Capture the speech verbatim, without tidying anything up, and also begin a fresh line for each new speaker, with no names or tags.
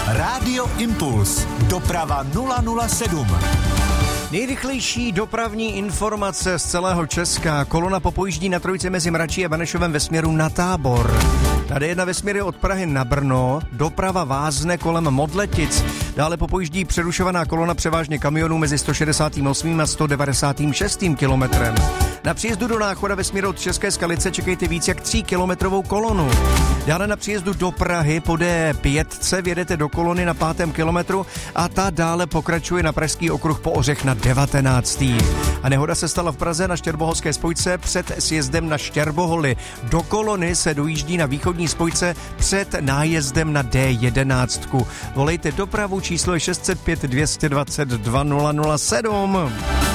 Rádio Impuls. Doprava nula nula sedm.
Nejrychlejší dopravní informace z celého Česka. Kolona popojíždí na trojici mezi Mračí a Benešovem ve směru na Tábor. Na D jedna ve směru od Prahy na Brno. Doprava vázne kolem Modletic. Dále popojíždí přerušovaná kolona převážně kamionů mezi sto šedesát osm a sto devadesát šest kilometrem. Na příjezdu do Náchoda ve směru od České Skalice čekejte víc jak tříkilometrovou kolonu. Dále na příjezdu do Prahy po D pět vjedete do kolony na pátém kilometru a ta dále pokračuje na Pražský okruh po Ořech na devatenáctém. A nehoda se stala v Praze na Štěrboholské spojce před sjezdem na Štěrboholy. Do kolony se dojíždí na východní spojce před nájezdem na D jedenáct. Volejte dopravu, číslo je šest set pět dvě dvacet dva nula nula sedm.